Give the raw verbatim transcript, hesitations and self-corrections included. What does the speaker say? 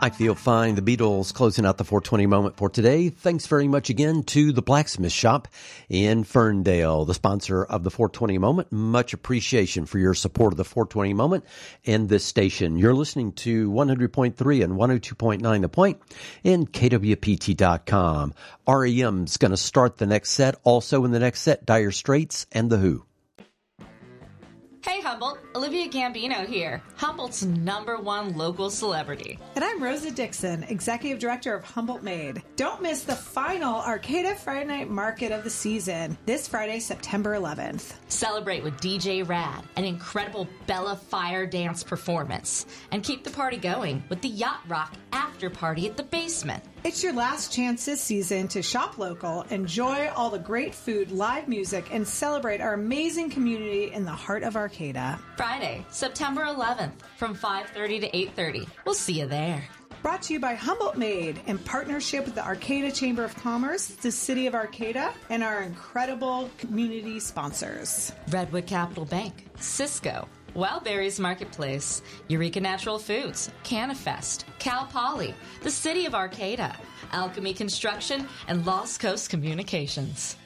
I feel fine. The Beatles closing out the four twenty moment for today. Thanks very much again to the Blacksmith Shop in Ferndale, the sponsor of the four twenty moment. Much appreciation for your support of the four twenty moment and this station. You're listening to one hundred point three and one oh two point nine The Point and K W P T dot com. R E M's going to start the next set. Also in the next set, Dire Straits and The Who. Hey Humboldt, Olivia Gambino here, Humboldt's number one local celebrity. And I'm Rosa Dixon, Executive Director of Humboldt Made. Don't miss the final Arcata Friday Night Market of the season, this Friday, September eleventh. Celebrate with D J Rad, an incredible Bella Fire dance performance, and keep the party going with the Yacht Rock after party at the basement. It's your last chance this season to shop local, enjoy all the great food, live music, and celebrate our amazing community in the heart of Arcata. Friday, September eleventh, from five thirty to eight thirty. We'll see you there. Brought to you by Humboldt Made in partnership with the Arcata Chamber of Commerce, the City of Arcata, and our incredible community sponsors. Redwood Capital Bank, Cisco, Wildberries Marketplace, Eureka Natural Foods, Canifest, Cal Poly, the City of Arcata, Alchemy Construction, and Lost Coast Communications.